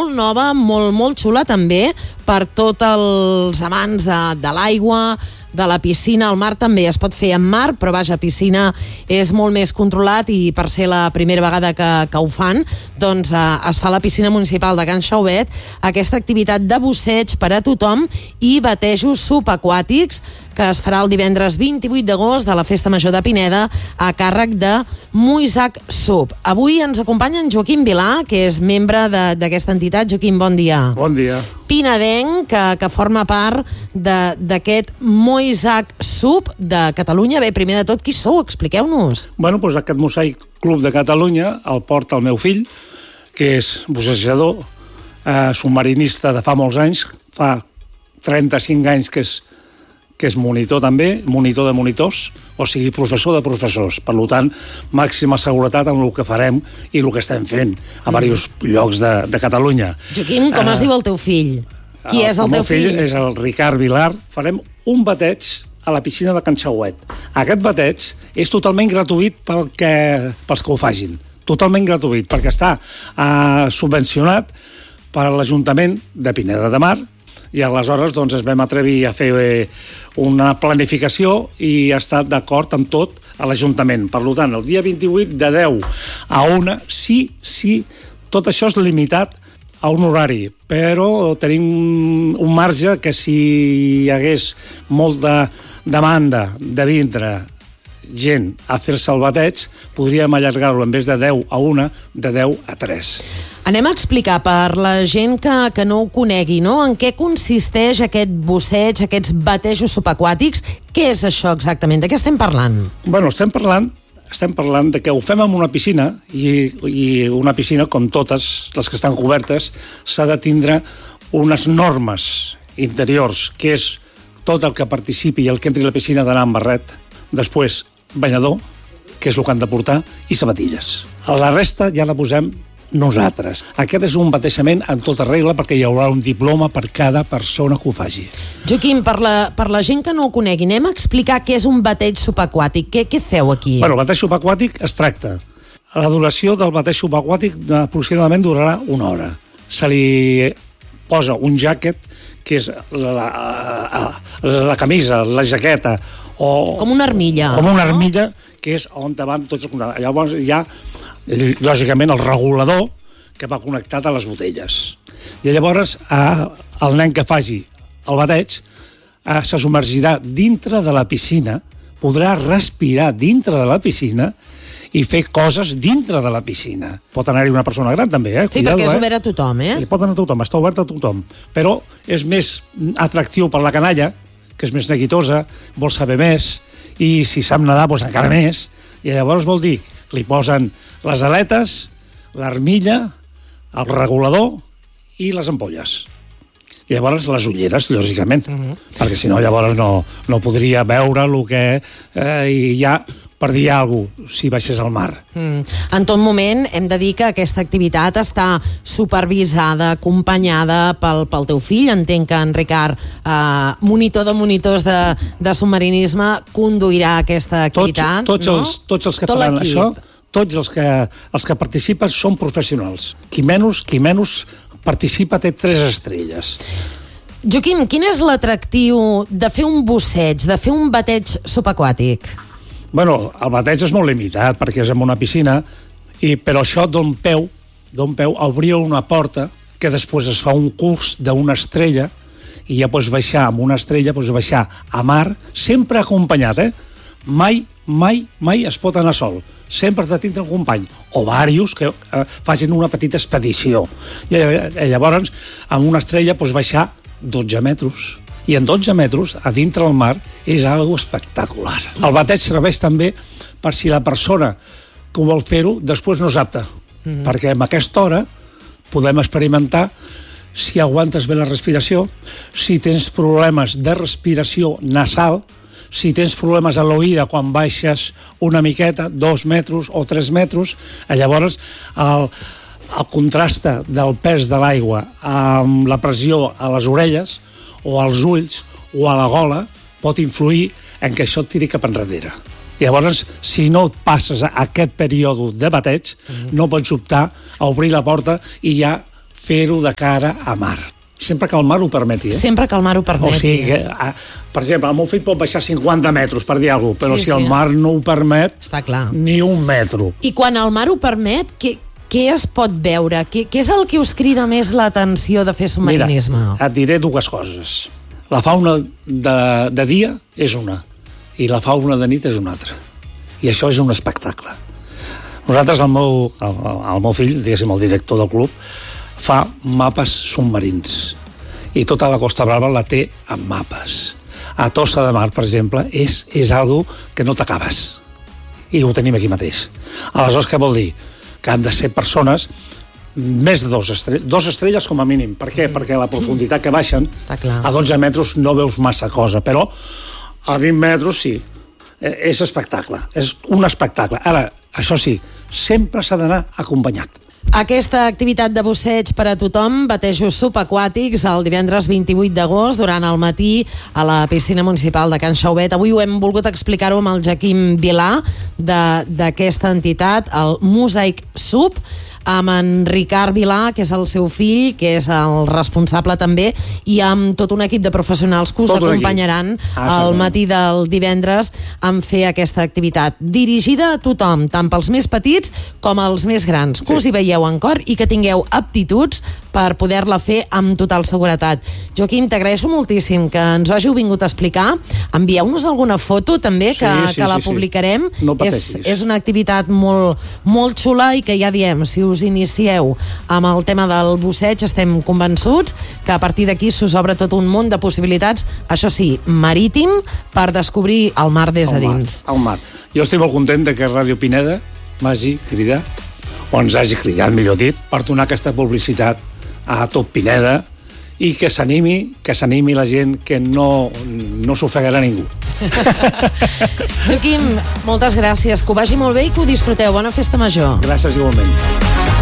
molt nova, molt xula també, per tots els amants de l'aigua, de la piscina. Al mar també es pot fer en mar, però vaja, piscina és molt més controlat i per ser la primera vegada que ho fan, doncs es fa a la piscina municipal de Can Xauvet aquesta activitat de busseig per a tothom i batejos subaquàtics que es farà el divendres 28 d'agost de la Festa Major de Pineda a càrrec de Muisac Sub. Avui ens acompanya en Joaquim Vilà, que és membre d'aquesta entitat. Joaquim, bon dia. Bon dia. Pinedenc, que forma part d'aquest Muisac Sub de Catalunya. Bé, primer de tot, qui sou? Expliqueu-nos. Bueno, doncs aquest Mosaic Club de Catalunya el porta el meu fill, que és bussejador, submarinista de fa molts anys, fa 35 anys que és monitor també, monitor de monitors, o sigui, professor de professors. Per tant, màxima seguretat en el que farem i el que estem fent a diversos llocs de Catalunya. Joaquim, com es diu el teu fill? Qui és el teu fill? El meu fill és el Ricard Vilar. Farem un bateig a la piscina de Can Xauet. Aquest bateig és totalment gratuït pels que ho facin. Totalment gratuït, perquè està subvencionat per l'Ajuntament de Pineda de Mar, i aleshores doncs, es vam atrevir a fer una planificació i ha estat d'acord amb tot a l'Ajuntament. Per tant, el dia 28 de 10 a 1, sí, tot això és limitat a un horari, però tenim un marge que si hi hagués molta demanda de vindre gent a fer-se el bateig, podríem allargar-lo en vez de 10 a 1, de 10 a 3. Anem a explicar per la gent que no ho conegui, no? En què consisteix aquest busseig, aquests batejos subaquàtics? Què és això exactament? De què estem parlant? Bueno, estem parlant de que ho fem en una piscina i una piscina, com totes les que estan cobertes, s'ha de tindre unes normes interiors, que és tot el que participi i el que entri a la piscina d'anar amb barret, després banyador, que és el que han de portar, i sabatilles. La resta ja la posem nosaltres. Aquest és un batejament en tota regla perquè hi haurà un diploma per cada persona que ho faci. Joaquim, per la gent que no ho conegui, anem a explicar què és un bateig subaquàtic. Què feu aquí? Bueno, el bateig subaquàtic es tracta. La duració del bateig subaquàtic aproximadament durarà 1 hora. Se li posa un jaquet, que és la camisa, la jaqueta, o com una armilla. Com una armilla, que és on van tots els contactes. Llavors hi ha, lògicament, el regulador que va connectat a les botelles. I llavors el nen que faci el bateig se submergirà dintre de la piscina, podrà respirar dintre de la piscina i fer coses dintre de la piscina. Pot anar-hi una persona gran també, Sí, cuidado, perquè és obert a tothom, Sí, pot anar a tothom, està obert a tothom. Però és més atractiu per la canalla, que és més neguitosa, vol saber més, i si sap nedar, doncs encara més. I llavors vol dir, li posen les aletes, l'armilla, el regulador i les ampolles. I llavors les ulleres, lògicament, perquè si no llavors no podria veure el que hi ha per dir alguna cosa, si baixés al mar. En tot moment hem de dir que aquesta activitat està supervisada, acompanyada pel teu fill. Entenc que en Ricard, monitor de monitors de submarinisme, conduirà aquesta activitat. Tots els que faran això, tots els que participen són professionals. Qui menys participa té 3 estrelles. Joaquim, quin és l'atractiu de fer un busseig, de fer un bateig subaquàtic? Bueno, el bateig és molt limitat perquè és en una piscina, però això don peu a obrir una porta que després es fa un curs d'una estrella i ja pots baixar amb una estrella, pots baixar a mar, sempre acompanyat, Mai es pot anar sol. Sempre has de tindre un company o diversos que facin una petita expedició. I llavors, amb una estrella pots baixar 12 metres. I en 12 metres, a dintre del mar, és algo espectacular. El bateig serveix també per si la persona que vol fer-ho després no és apta. Perquè en aquesta hora podem experimentar si aguantes bé la respiració, si tens problemes de respiració nasal, si tens problemes a l'oïda quan baixes una miqueta, 2 metres o 3 metres, llavors el contraste del pes de l'aigua amb la pressió a les orelles o als ulls o a la gola pot influir en que això et tiri cap enrere. Llavors, si no passes aquest període de bateig, no pots optar a obrir la porta i ja fer-ho de cara a mar. Sempre que el mar ho permeti, Sempre que el mar ho permeti. O sigui, per exemple, el meu fill pot baixar 50 metres, per dir alguna cosa, però si el mar no ho permet, està clar, ni un metro. I quan el mar ho permet, què es pot veure? Què és el que us crida més l'atenció de fer submarinisme? Mira, et diré dues coses. La fauna de dia és una, i la fauna de nit és una altra. I això és un espectacle. Nosaltres, el meu fill, diguéssim, el director del club, fa mapes submarins. I tota la Costa Brava la té amb mapes. A Tossa de Mar, per exemple, és algo que no t'acabes. I ho tenim aquí mateix. Aleshores, què vol dir? Que han de ser persones més de 2 estrelles com a mínim. Per què? Perquè a la profunditat que baixen, a 12 metres no veus massa cosa, però a 20 metres sí. És espectacle, és un espectacle. Ara, això sí, sempre s'ha d'anar acompanyat. Aquesta activitat de busseig per a tothom, batejos subaquàtics, el divendres 28 d'agost, durant el matí, a la piscina municipal de Can Xauvet. Avui ho hem volgut explicar-ho amb el Joaquim Vilà, d'aquesta entitat, el Mosaic Sub, amb en Ricard Vilà, que és el seu fill, que és el responsable també, i amb tot un equip de professionals que us acompanyaran al matí del divendres en fer aquesta activitat. Dirigida a tothom, tant pels més petits com els més grans, que us hi veieu en cor i que tingueu aptituds per poder-la fer amb total seguretat. Joaquim, t'agraeixo moltíssim que ens ho hàgiu vingut a explicar. Envieu-nos alguna foto també, que la publicarem. No pateixis. És una activitat molt xula i que ja diem, si us inicieu amb el tema del busseig, estem convençuts que a partir d'aquí s'us obre tot un munt de possibilitats, això sí, marítim, per descobrir el mar des de dins. El mar. Jo estic molt content que Ràdio Pineda m'hagi cridat, o ens hagi cridat, millor dit, per donar aquesta publicitat a tot Pineda i que s'animi la gent, que no s'ofegarà ningú. Joaquim, moltes gràcies, que ho vagi molt bé i que ho disfruteu. Bona festa major. Gràcies igualment.